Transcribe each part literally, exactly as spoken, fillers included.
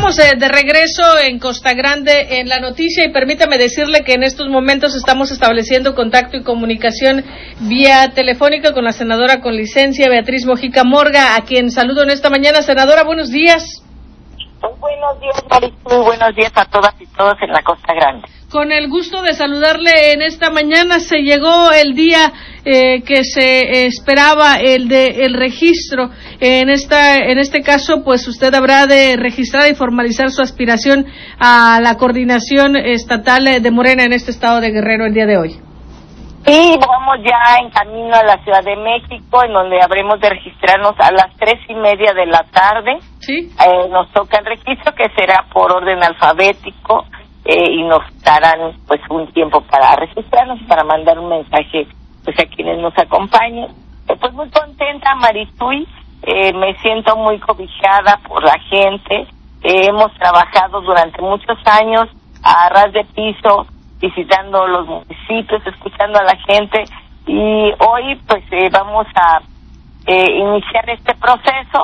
estamos eh, de regreso en Costa Grande en la noticia y permítame decirle que en estos momentos estamos estableciendo contacto y comunicación vía telefónica con la senadora con licencia Beatriz Mojica Morga, a quien saludo en esta mañana. Senadora, buenos días. Muy buenos días, Maricruz. Buenos días a todas y todos en la Costa Grande. Con el gusto de saludarle en esta mañana. Se llegó el día eh, que se esperaba, el de el registro. En esta, en este caso, pues usted habrá de registrar y formalizar su aspiración a la coordinación estatal de Morena en este estado de Guerrero el día de hoy. Sí, vamos ya en camino a la Ciudad de México, en donde habremos de registrarnos a las tres y media de la tarde. Sí. Eh, nos toca el registro, que será por orden alfabético. Eh, y nos darán pues un tiempo para registrarnos y para mandar un mensaje pues a quienes nos acompañen. Eh, pues muy contenta, Maritui, eh, me siento muy cobijada por la gente. Eh, hemos trabajado durante muchos años a ras de piso, visitando los municipios, escuchando a la gente, y hoy pues eh, vamos a eh, iniciar este proceso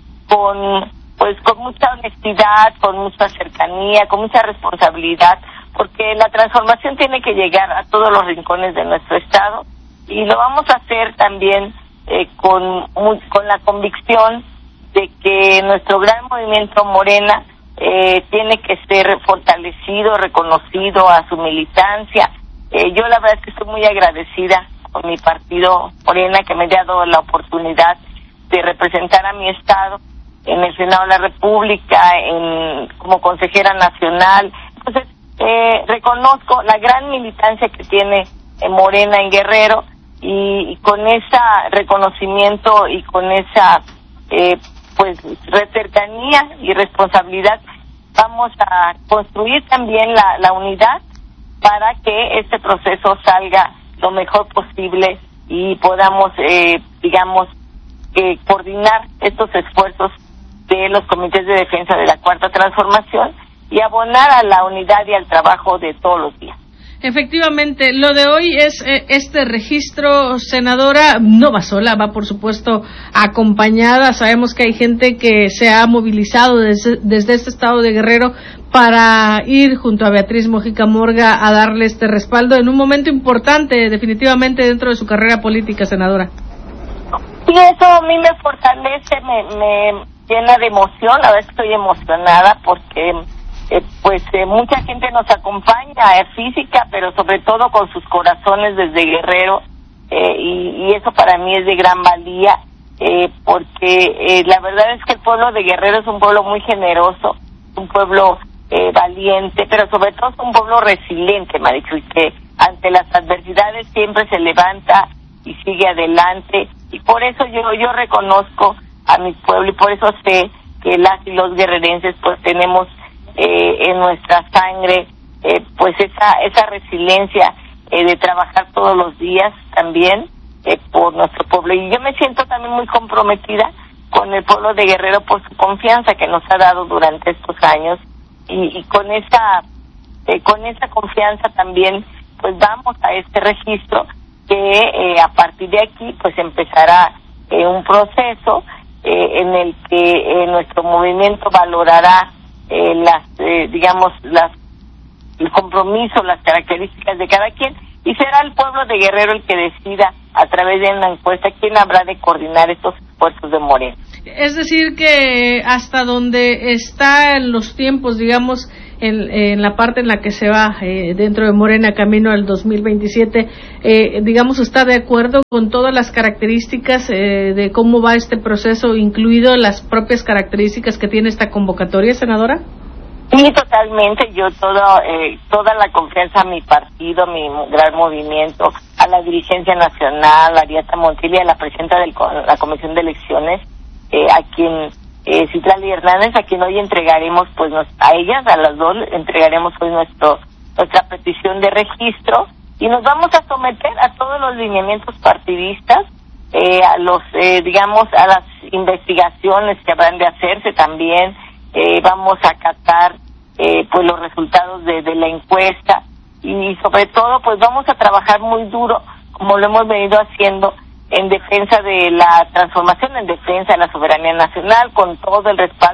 con pues con mucha honestidad, con mucha cercanía, con mucha responsabilidad, porque la transformación tiene que llegar a todos los rincones de nuestro estado, y lo vamos a hacer también eh, con con la convicción de que nuestro gran movimiento Morena eh, tiene que ser fortalecido, reconocido a su militancia. Eh, yo la verdad es que estoy muy agradecida con mi partido Morena, que me ha dado la oportunidad de representar a mi estado en el Senado de la República, en como consejera nacional. Entonces, eh, reconozco la gran militancia que tiene eh, Morena en Guerrero, y, y con ese reconocimiento y con esa eh, pues cercanía y responsabilidad vamos a construir también la, la unidad para que este proceso salga lo mejor posible y podamos, eh, digamos, eh, coordinar estos esfuerzos de los comités de defensa de la Cuarta Transformación y abonar a la unidad y al trabajo de todos los días. Efectivamente, lo de hoy es eh, este registro, senadora. No va sola, va por supuesto acompañada. Sabemos que hay gente que se ha movilizado desde, desde este estado de Guerrero para ir junto a Beatriz Mojica Morga a darle este respaldo en un momento importante, definitivamente, dentro de su carrera política, senadora. Sí, eso a mí me fortalece, me, me llena de emoción. La verdad estoy emocionada porque eh, pues eh, mucha gente nos acompaña, eh, física, pero sobre todo con sus corazones desde Guerrero, eh, y, y eso para mí es de gran valía, eh, porque eh, la verdad es que el pueblo de Guerrero es un pueblo muy generoso, un pueblo eh, valiente, pero sobre todo es un pueblo resiliente, Marichu, y que ante las adversidades siempre se levanta y sigue adelante, y por eso yo yo reconozco a mi pueblo, y por eso sé que las y los guerrerenses pues tenemos eh, en nuestra sangre eh, pues esa esa resiliencia eh, de trabajar todos los días también eh, por nuestro pueblo. Y yo me siento también muy comprometida con el pueblo de Guerrero por su confianza que nos ha dado durante estos años, y, y con esa eh, con esa confianza también pues vamos a este registro que eh, a partir de aquí pues empezará eh, un proceso eh, en el que eh, nuestro movimiento valorará eh, las eh, digamos las el compromiso, las características de cada quien, y será el pueblo de Guerrero el que decida a través de una encuesta quién habrá de coordinar estos esfuerzos de Morena. Es decir, que hasta donde están los tiempos, digamos, en, en la parte en la que se va eh, dentro de Morena camino al dos mil veintisiete, eh, digamos, está de acuerdo con todas las características eh, de cómo va este proceso, incluido las propias características que tiene esta convocatoria, senadora. Sí, totalmente. Yo todo, eh, toda la confianza a mi partido, mi gran movimiento, a la dirigencia nacional, a Ariadna Montiel y a la presidenta de la Comisión de Elecciones, eh, a quien, eh, Citlali Hernández, a quien hoy entregaremos, pues nos, a ellas, a las dos, entregaremos hoy nuestro nuestra petición de registro, y nos vamos a someter a todos los lineamientos partidistas, eh, a los, eh, digamos, a las investigaciones que habrán de hacerse también. Eh, vamos a acatar eh, pues los resultados de, de la encuesta, y sobre todo pues vamos a trabajar muy duro, como lo hemos venido haciendo, en defensa de la transformación, en defensa de la soberanía nacional, con todo el respaldo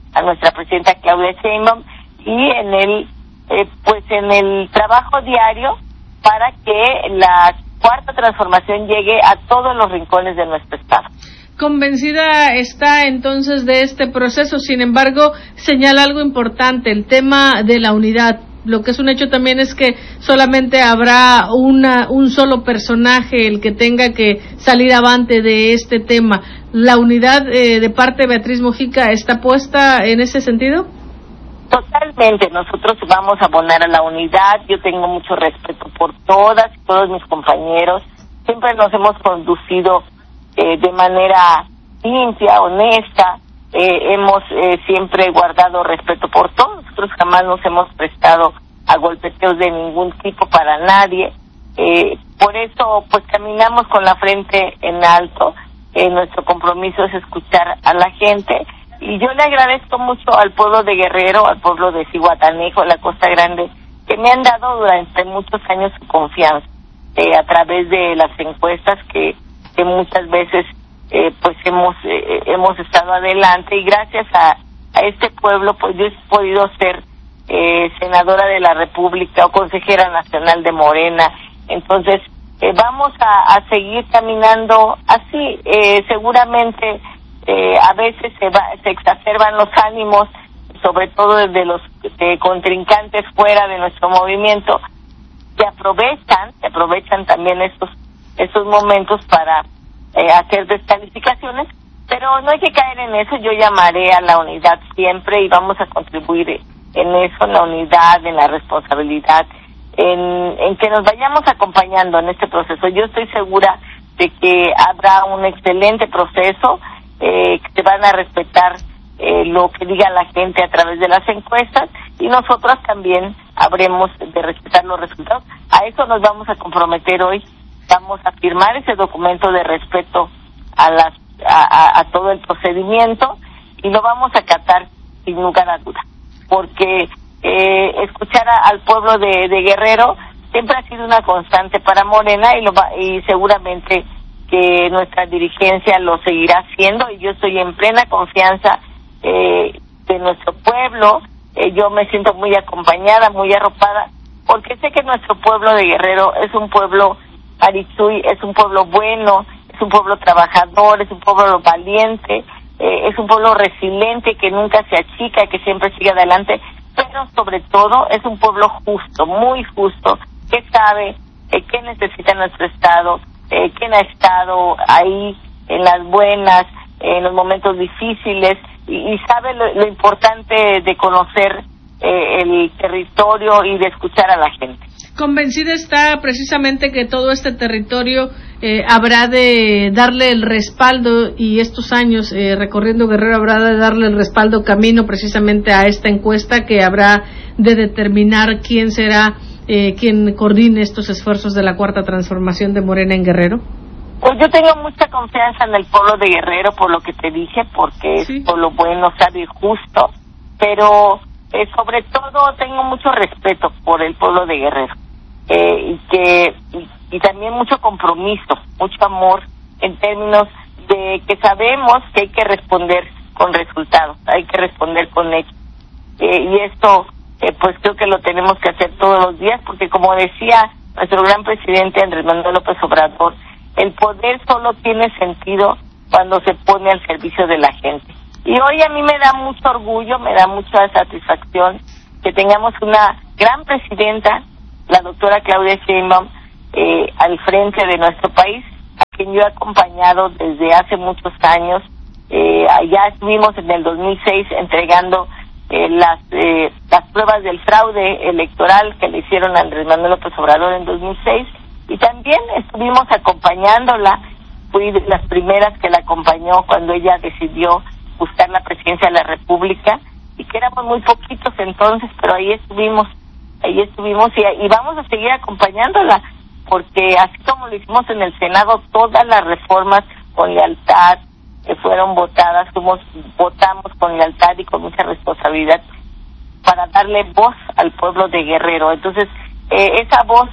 a nuestra presidenta Claudia Sheinbaum y en el eh, pues en el trabajo diario para que la cuarta transformación llegue a todos los rincones de nuestro estado. Convencida está entonces de este proceso, sin embargo, señala algo importante, el tema de la unidad. Lo que es un hecho también es que solamente habrá una, un solo personaje el que tenga que salir avante de este tema. ¿La unidad eh, de parte de Beatriz Mujica está puesta en ese sentido? Totalmente, nosotros vamos a abonar a la unidad. Yo tengo mucho respeto por todas y todos mis compañeros. Siempre nos hemos conducido eh, de manera limpia, honesta. Eh, hemos eh, siempre guardado respeto por todos. Nosotros jamás nos hemos prestado a golpeteos de ningún tipo para nadie. Eh, por eso, pues caminamos con la frente en alto. Eh, nuestro compromiso es escuchar a la gente. Y yo le agradezco mucho al pueblo de Guerrero, al pueblo de Zihuatanejo, la Costa Grande, que me han dado durante muchos años su confianza eh, a través de las encuestas que, que muchas veces eh, pues hemos eh, hemos estado adelante, y gracias a, a este pueblo pues yo he podido ser eh, senadora de la República o consejera nacional de Morena. Entonces eh, vamos a, a seguir caminando así. Eh, seguramente Eh, a veces se, va, se exacerban los ánimos, sobre todo desde los de contrincantes fuera de nuestro movimiento, que aprovechan, que aprovechan también estos estos momentos para eh, hacer descalificaciones, pero no hay que caer en eso. Yo llamaré a la unidad siempre y vamos a contribuir en eso, en la unidad, en la responsabilidad, en, en que nos vayamos acompañando en este proceso. Yo estoy segura de que habrá un excelente proceso. Eh, que se van a respetar eh, lo que diga la gente a través de las encuestas, y nosotras también habremos de respetar los resultados. A eso nos vamos a comprometer hoy. Vamos a firmar ese documento de respeto a las a, a, a todo el procedimiento, y lo vamos a acatar sin lugar a duda, porque eh, escuchar a, al pueblo de, de Guerrero siempre ha sido una constante para Morena, y lo va, y seguramente que nuestra dirigencia lo seguirá haciendo, y yo estoy en plena confianza eh, de nuestro pueblo. Eh, yo me siento muy acompañada, muy arropada, porque sé que nuestro pueblo de Guerrero es un pueblo Arizui, es un pueblo bueno, es un pueblo trabajador, es un pueblo valiente, eh, es un pueblo resiliente que nunca se achica, que siempre sigue adelante, pero sobre todo es un pueblo justo, muy justo, que sabe eh, qué necesita nuestro estado, Eh, quien ha estado ahí en las buenas, en los momentos difíciles, y, y sabe lo, lo importante de conocer eh, el territorio y de escuchar a la gente. Convencida está precisamente que todo este territorio eh, habrá de darle el respaldo, y estos años eh, recorriendo Guerrero habrá de darle el respaldo camino precisamente a esta encuesta que habrá de determinar quién será Eh, quien coordine estos esfuerzos de la cuarta transformación de Morena en Guerrero. Pues yo tengo mucha confianza en el pueblo de Guerrero, por lo que te dije, porque sí, es pueblo bueno, sabio y justo, pero eh, sobre todo tengo mucho respeto por el pueblo de Guerrero, eh, y que y, y también mucho compromiso, mucho amor, en términos de que sabemos que hay que responder con resultados, hay que responder con hechos, eh, y esto Eh, pues creo que lo tenemos que hacer todos los días, porque como decía nuestro gran presidente Andrés Manuel López Obrador, el poder solo tiene sentido cuando se pone al servicio de la gente. Y hoy a mí me da mucho orgullo, me da mucha satisfacción que tengamos una gran presidenta, la doctora Claudia Sheinbaum, eh, al frente de nuestro país, a quien yo he acompañado desde hace muchos años. Eh, allá estuvimos en el dos mil seis entregando Eh, las eh, las pruebas del fraude electoral que le hicieron a Andrés Manuel López Obrador en dos mil seis, y también estuvimos acompañándola. Fui de las primeras que la acompañó cuando ella decidió buscar la presidencia de la República, y que éramos muy poquitos entonces, pero ahí estuvimos, ahí estuvimos y, y vamos a seguir acompañándola, porque así como lo hicimos en el Senado, todas las reformas con lealtad que fueron votadas, fuimos, votamos con lealtad y con mucha responsabilidad para darle voz al pueblo de Guerrero. Entonces, eh, esa voz,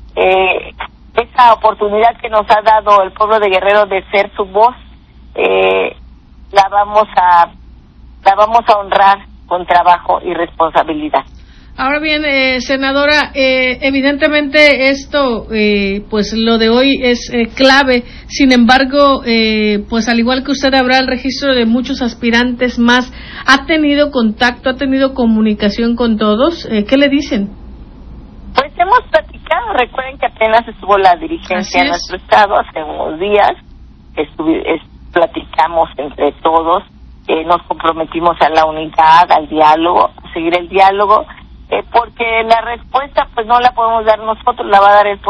eh, esa oportunidad que nos ha dado el pueblo de Guerrero de ser su voz, eh, la vamos a la vamos a honrar con trabajo y responsabilidad. Ahora bien, eh, senadora, eh, evidentemente esto, eh, pues lo de hoy es eh, clave. Sin embargo, eh, pues al igual que usted habrá el registro de muchos aspirantes más. ¿Ha tenido contacto, ha tenido comunicación con todos? Eh, ¿Qué le dicen? Pues hemos platicado. Recuerden que apenas estuvo la dirigencia en nuestro estado hace unos días. Estuvi, es, platicamos entre todos, eh, nos comprometimos a la unidad, al diálogo, a seguir el diálogo. Eh, porque la respuesta pues no la podemos dar nosotros, la va a dar el